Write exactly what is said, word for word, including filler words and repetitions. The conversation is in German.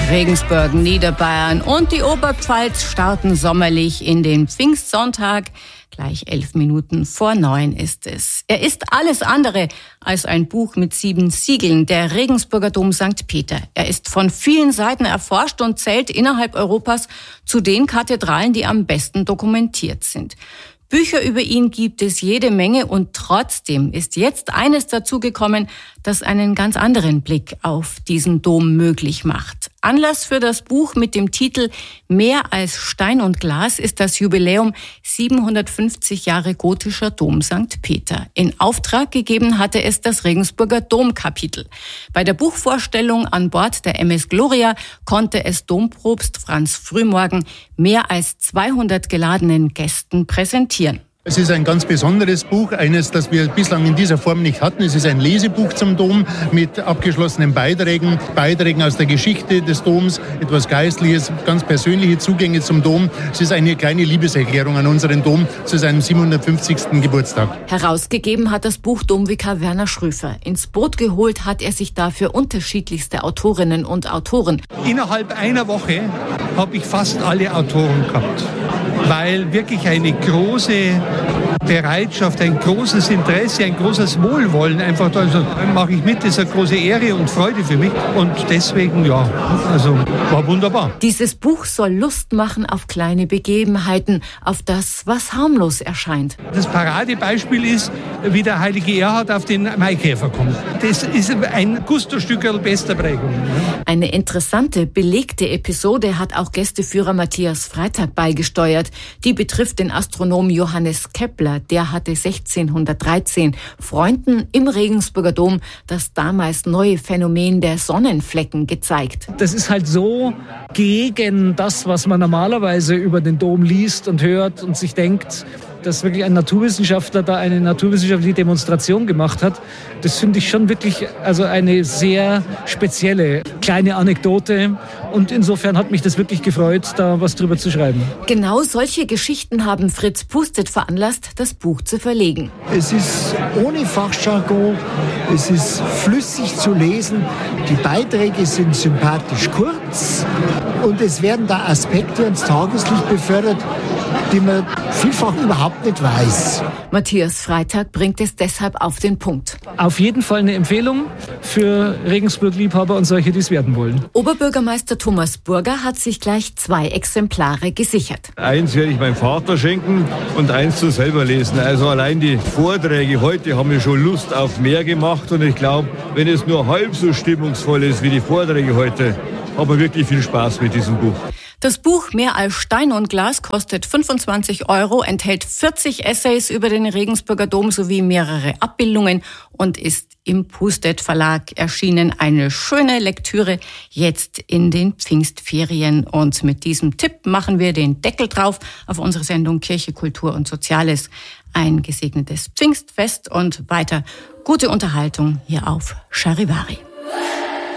Regensburg, Niederbayern und die Oberpfalz starten sommerlich in den Pfingstsonntag. Gleich elf Minuten vor neun ist es. Er ist alles andere als ein Buch mit sieben Siegeln, der Regensburger Dom Sankt Peter. Er ist von vielen Seiten erforscht und zählt innerhalb Europas zu den Kathedralen, die am besten dokumentiert sind. Bücher über ihn gibt es jede Menge und trotzdem ist jetzt eines dazugekommen, das einen ganz anderen Blick auf diesen Dom möglich macht. Anlass für das Buch mit dem Titel Mehr als Stein und Glas ist das Jubiläum siebenhundertfünfzig Jahre gotischer Dom Sankt Peter. In Auftrag gegeben hatte es das Regensburger Domkapitel. Bei der Buchvorstellung an Bord der M S Gloria konnte es Dompropst Franz Frühmorgen mehr als zweihundert geladenen Gästen präsentieren. Es ist ein ganz besonderes Buch, eines, das wir bislang in dieser Form nicht hatten. Es ist ein Lesebuch zum Dom mit abgeschlossenen Beiträgen, Beiträgen aus der Geschichte des Doms, etwas Geistliches, ganz persönliche Zugänge zum Dom. Es ist eine kleine Liebeserklärung an unseren Dom zu seinem siebenhundertfünfzigsten Geburtstag. Herausgegeben hat das Buch Domvikar Werner Schröfer. Ins Boot geholt hat er sich dafür unterschiedlichste Autorinnen und Autoren. Innerhalb einer Woche habe ich fast alle Autoren gehabt, weil wirklich eine große Bereitschaft, ein großes Interesse, ein großes Wohlwollen einfach da. Also mache ich mit, das ist eine große Ehre und Freude für mich und deswegen, ja, also war wunderbar. Dieses Buch soll Lust machen auf kleine Begebenheiten, auf das, was harmlos erscheint. Das Paradebeispiel ist, wie der heilige Erhard auf den Maikäfer kommt. Das ist ein Gusto-Stückerl bester Prägung. Eine interessante, belegte Episode hat auch Gästeführer Matthias Freitag beigesteuert. Die betrifft den Astronomen Johannes Kepler. Der hatte sechzehnhundertdreizehn Freunden im Regensburger Dom das damals neue Phänomen der Sonnenflecken gezeigt. Das ist halt so gegen das, was man normalerweise über den Dom liest und hört und sich denkt, dass wirklich ein Naturwissenschaftler da eine naturwissenschaftliche Demonstration gemacht hat. Das finde ich schon wirklich also eine sehr spezielle kleine Anekdote. Und insofern hat mich das wirklich gefreut, da was drüber zu schreiben. Genau solche Geschichten haben Fritz Pustet veranlasst, das Buch zu verlegen. Es ist ohne Fachjargon, es ist flüssig zu lesen, die Beiträge sind sympathisch kurz und es werden da Aspekte ans Tageslicht befördert, die man vielfach überhaupt nicht weiß. Matthias Freitag bringt es deshalb auf den Punkt. Auf jeden Fall eine Empfehlung für Regensburg-Liebhaber und solche, die es werden wollen. Oberbürgermeister Thomas Burger hat sich gleich zwei Exemplare gesichert. Eins werde ich meinem Vater schenken und eins zu selber lesen. Also allein die Vorträge heute haben mir schon Lust auf mehr gemacht und ich glaube, wenn es nur halb so stimmungsvoll ist wie die Vorträge heute, haben wir wirklich viel Spaß mit diesem Buch. Das Buch Mehr als Stein und Glas kostet fünfundzwanzig Euro, enthält vierzig Essays über den Regensburger Dom sowie mehrere Abbildungen und ist im Pustet Verlag erschienen. Eine schöne Lektüre jetzt in den Pfingstferien. Und mit diesem Tipp machen wir den Deckel drauf auf unsere Sendung Kirche, Kultur und Soziales. Ein gesegnetes Pfingstfest und weiter gute Unterhaltung hier auf Charivari.